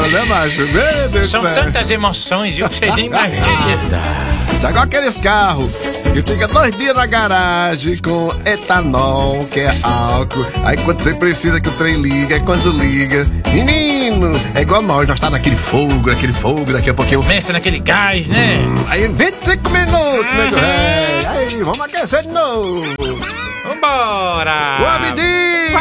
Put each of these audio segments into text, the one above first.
né, macho? Meu Deus. São tantas emoções, viu? Que você nem imagina. Tá igual aqueles carros que fica 2 dias na garagem com etanol, que é álcool. Aí quando você precisa que o trem liga, é quando liga. Menino, é igual nós tá naquele fogo, daqui a pouquinho. Começa naquele gás, né? Aí 25 minutos, nego velho. Aí, vamos aquecer de novo. Vambora! O Abdias!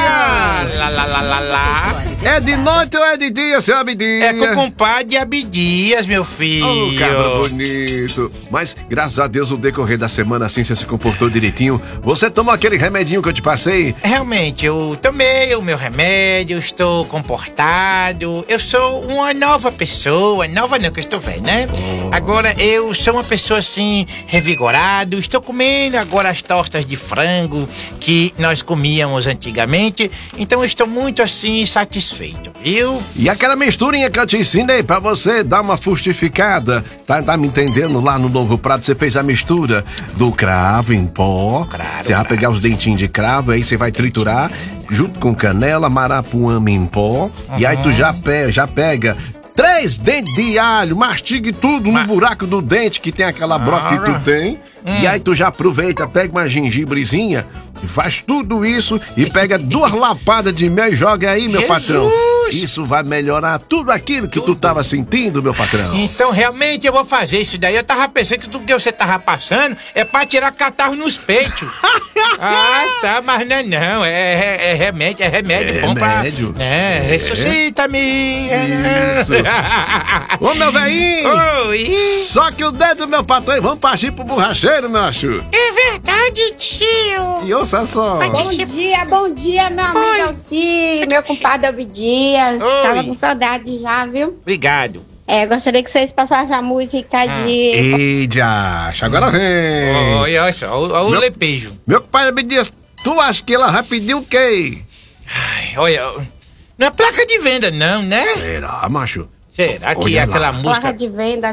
Lá. É de noite ou é de dia, seu Abdias? É com o compadre Abdias, meu filho. Oh, cara bonito. Mas, graças a Deus, no decorrer da semana, assim, você se comportou direitinho. Você tomou aquele remedinho que eu te passei? Realmente, eu tomei o meu remédio, estou comportado. Eu sou uma nova pessoa. Nova não, que eu estou velho, né? Agora, eu sou uma pessoa, assim, revigorado. Estou comendo agora as tortas de frango que nós comíamos antigamente. Então, eu estou muito, assim, satisfeito, viu? E aquela misturinha que eu te ensinei pra você dar uma fustificada, tá me entendendo? Lá no Novo Prato você fez a mistura do cravo em pó. Você vai pegar os dentinhos de cravo, aí você vai triturar junto com canela, marapuama em pó. E aí tu já pega 3 dentes de alho, mastigue tudo no buraco do dente que tem aquela broca que tu tem. E aí tu já aproveita, pega uma gengibrezinha, faz tudo isso e pega 2 lapadas de mel e joga aí, meu patrão. Isso vai melhorar tudo aquilo que tu tava sentindo, meu patrão. Então, realmente, eu vou fazer isso daí. Eu tava pensando que tudo que você tava passando é pra tirar catarro nos peitos. Tá, mas não. É remédio, bom remédio? pra... ressuscita-me. Isso. Ô, meu velhinho. Oi. Só que o dedo, meu patrão, vamos partir pro borracheiro, meu acho. É verdade, tio. E ouça só. Bom dia, meu amigo Alci, meu compadre Abdias. Tava com saudade já, viu? Obrigado. Gostaria que vocês passassem a música de... Ei, Diacha, agora vem. Olha só, olha o lepejo. Meu compadre Abdias, tu acha que ela vai pedir o quê? Olha, não é placa de venda não, né? Será, macho? Será que Olha aquela lá. música... Placa de venda.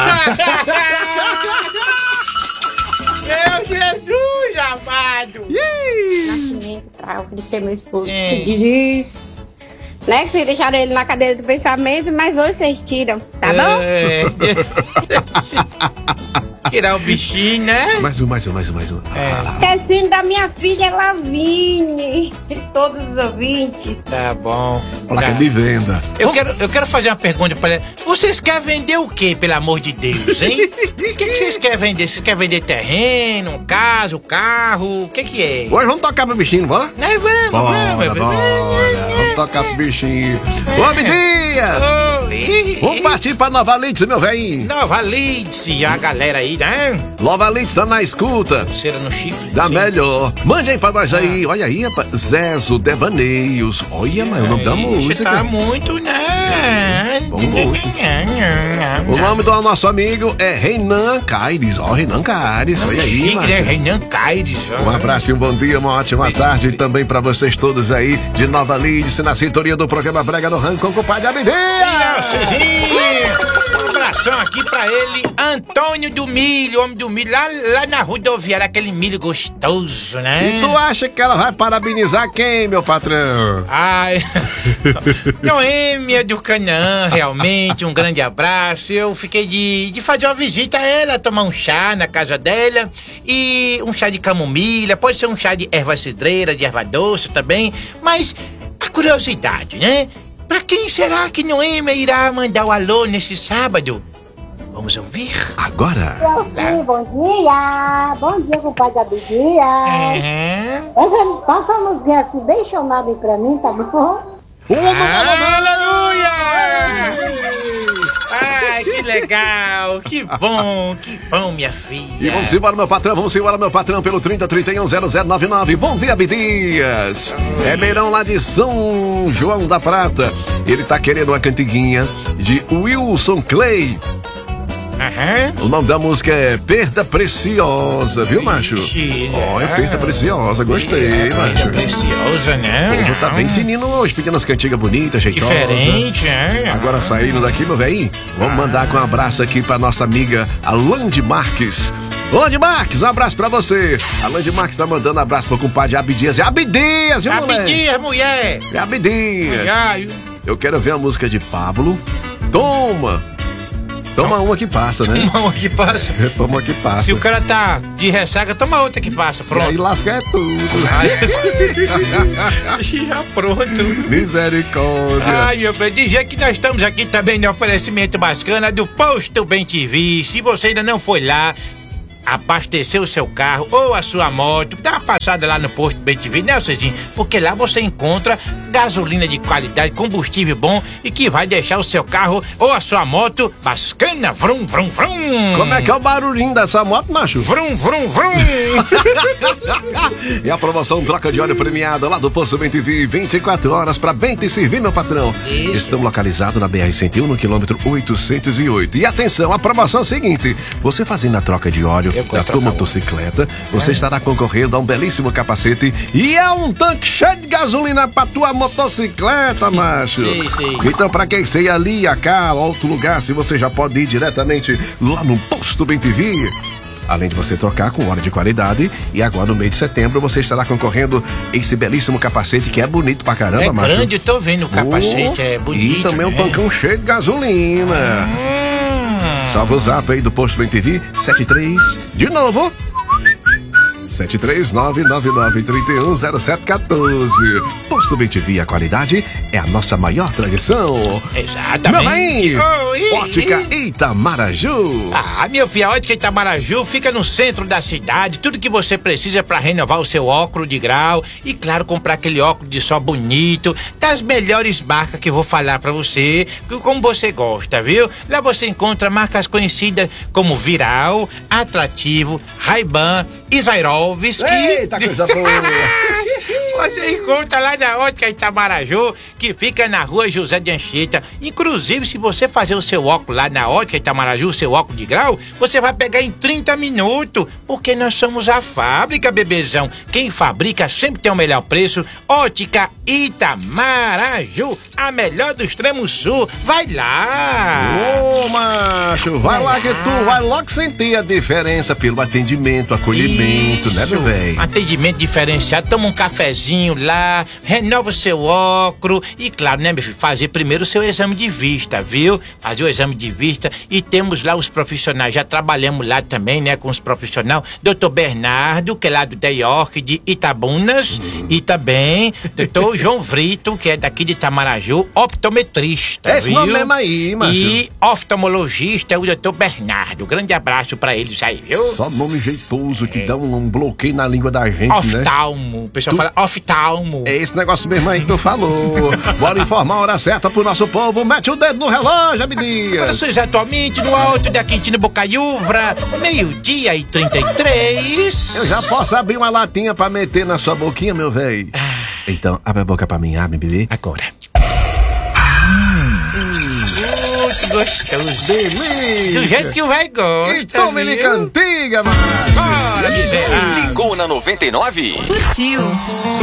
Meu Jesus amado! Nascimento pra oferecer meu esposo. Que diz... Né, que vocês deixaram ele na cadeira do pensamento, mas hoje vocês tiram, tá bom? Tirar o bichinho, né? Mais um. Esquecendo da minha filha Lavigne, de todos os ouvintes. Tá bom. Placa de venda. Eu quero fazer uma pergunta pra ela. Vocês querem vender o quê, pelo amor de Deus, hein? O que vocês querem vender? Vocês querem vender terreno, casa, carro? O que é? Hoje vamos tocar pro bichinho, bora? Vamos. Vamos tocar pro bichinho. Ô, Abdias! Vamos partir pra Nova Leeds, meu velhinho. Nova Leeds, a galera aí, né? Nova Leeds tá na escuta. Cera no chifre. Dá melhor. Mande aí pra nós aí. Olha aí, rapaz. Zezo Devaneios. Olha, mas o nome da música. Você tá muito, né? Bom. O nome do nosso amigo é Renan Caires. Renan Caires. Olha aí, mano. Renan Caires. Um abraço e um bom dia, uma ótima tarde também pra vocês todos aí de Nova Leeds, na sintonia do programa Brega no Ranco com o compadre Abdias. Um abração aqui pra ele, Antônio do Milho, homem do milho, lá na rodoviária, aquele milho gostoso, né? E tu acha que ela vai parabenizar quem, meu patrão? Ai, Noêmia do Canaã, realmente, um grande abraço. Eu fiquei de fazer uma visita a ela, tomar um chá na casa dela, e um chá de camomila, pode ser um chá de erva cidreira, de erva doce também, mas a curiosidade, né? Pra quem será que Noêmia irá mandar o alô nesse sábado? Vamos ouvir? Agora. Sim, bom dia. Bom dia, compadre Abdias. Passa uma musiquinha assim, bem chamada aí pra mim, tá bom? Aleluia! Ai, que legal! Que bom, minha filha. E vamos embora, meu patrão, pelo 30310099. Bom dia, Abdias. É Meirão lá de São João da Prata. Ele tá querendo uma cantiguinha de Wilson Clay. O nome da música é Perda Preciosa, viu, macho? Olha, Perda Preciosa, gostei, macho. Perda Preciosa, né? O povo tá bem tinino hoje, pedindo as cantigas bonitas, jeitosas. Diferente, né? Agora saindo daqui, meu velhinho, vamos mandar com um abraço aqui pra nossa amiga Alande Marques. Alande Marques, um abraço pra você. Alande Marques tá mandando um abraço pro compadre Abdias. É Abdias, viu, moleque? Abdias, mulher! É Abdias. Ai, Eu quero ver a música de Pablo. Toma uma que passa, né? Toma uma que passa. Toma uma que passa. Se o cara tá de ressaca, toma outra que passa, pronto. E aí lasca é tudo. Já pronto. Misericórdia. Ai, meu bem, dizer que nós estamos aqui também no oferecimento bacana do Posto Bem TV. Se você ainda não foi lá abastecer o seu carro ou a sua moto, dá uma passada lá no Posto Bem TV, né, Cezinho? Porque lá você encontra gasolina de qualidade, combustível bom e que vai deixar o seu carro ou a sua moto bacana. Vrum, vrum, vrum. Como é que é o barulhinho dessa moto, macho? Vrum, vrum, vrum. E a promoção troca de óleo premiada lá do Posto Bem TV, 24 horas pra bem te servir, meu patrão. Isso. Estamos localizados na BR-101, no quilômetro 808. E atenção, a promoção é a seguinte: você fazendo a troca de óleo da tua motocicleta, você estará concorrendo a um belíssimo capacete e a um tanque cheio de gasolina pra tua motocicleta, macho. Sim. Então, pra quem sei ali, a cá, outro lugar, se você já pode ir diretamente lá no Posto Bem TV. Além de você trocar com óleo de qualidade, e agora no mês de setembro você estará concorrendo esse belíssimo capacete que é bonito pra caramba, macho. É grande, eu tô vendo o capacete, é bonito. E também um né? tancão cheio de gasolina. Salva o zap aí do Posto Bem TV, 73, de novo, 73999310714. Posto Bem TV, a qualidade é a nossa maior tradição. Exatamente. Ótica Itamaraju. Ah, meu filho, a Ótica Itamaraju fica no centro da cidade. Tudo que você precisa para renovar o seu óculos de grau e, claro, comprar aquele óculos de sol bonito, das melhores marcas que eu vou falar para você, como você gosta, viu? Lá você encontra marcas conhecidas como Viral, Atrativo, Ray-Ban, Swarovski. Eita, coisa boa. Você encontra lá na Ótica Itamaraju, que fica na rua José de Anchieta. Inclusive, se você fazer o seu óculos lá na Ótica Itamaraju, o seu óculos de grau, você vai pegar em 30 minutos, porque nós somos a fábrica, bebezão. Quem fabrica sempre tem o melhor preço. Ótica Itamaraju, a melhor do extremo sul. Vai lá. Ô, macho, vai lá que tu vai logo sentir a diferença pelo atendimento, acolhimento, né, meu velho? Atendimento diferenciado, toma um cafezinho lá, renova o seu óculos e, claro, né, meu filho, fazer primeiro o seu exame de vista, viu? Fazer o exame de vista e temos lá os profissionais, já trabalhamos lá também, né, com os profissionais, Dr. Bernardo, que é lá do DEIORC de Itabunas, e também Dr. João Vrito, que é daqui de Itamaraju, optometrista, Esse viu? nome mesmo aí, macho. E oftalmologista, o Dr. Bernardo. Grande abraço pra eles aí, viu? Só nome jeitoso que dá um bloqueio na língua da gente, né? Oftalmo. O pessoal fala oftalmo. É esse negócio mesmo aí que tu falou. Bora informar a hora certa pro nosso povo. Mete o dedo no relógio, Abdias. Corações atualmente no alto da Quintino Bocaiúva, 12:33. Eu já posso abrir uma latinha pra meter na sua boquinha, meu velho. Então, abre a boca pra mim, abre, bebê. Agora. Que gostoso. Delícia. Do jeito que o véi gosta. E tome ele viu? cantiga, mano. Bora, miserável. Ligou na 99? Curtiu.